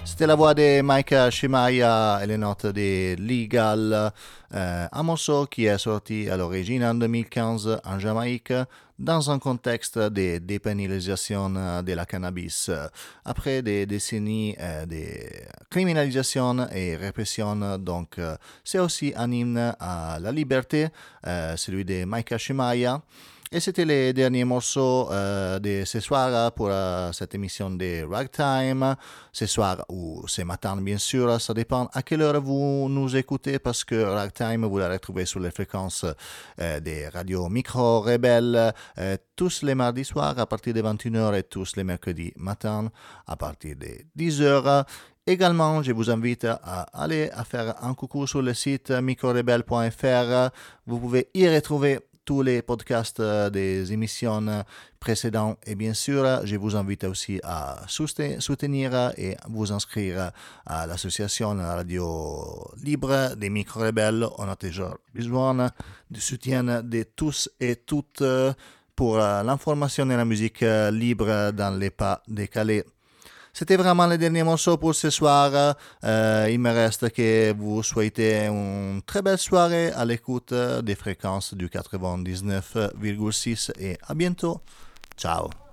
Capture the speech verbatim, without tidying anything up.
C'était la voix de Micah Shemaiah et les notes de Legal, euh, un morceau qui est sorti à l'origine en deux mille quinze en Jamaïque dans un contexte de dépénalisation de la cannabis. Après des décennies euh, de criminalisation et répression, donc euh, c'est aussi un hymne à la liberté, euh, celui de Micah Shemaiah. Et c'était les derniers morceaux euh, de ce soir pour euh, cette émission de Ragtime. Ce soir ou ce matin, bien sûr, ça dépend à quelle heure vous nous écoutez parce que Ragtime, vous la retrouvez sur les fréquences euh, des radios micro-rebelles euh, tous les mardis soirs à partir de vingt et une heures et tous les mercredis matin à partir de dix heures. Également, je vous invite à aller à faire un coucou sur le site microrebelle point f r. Vous pouvez y retrouver tous les podcasts des émissions précédentes et bien sûr, je vous invite aussi à soutenir et vous inscrire à l'association Radio Libre des Micro-Rebelles. On a toujours besoin du soutien de tous et toutes pour l'information et la musique libre dans les pas décalés. C'était vraiment le dernier morceau pour ce soir. Euh, il me reste que vous souhaitez une très belle soirée à l'écoute des fréquences du quatre-vingt-dix-neuf virgule six et à bientôt. Ciao.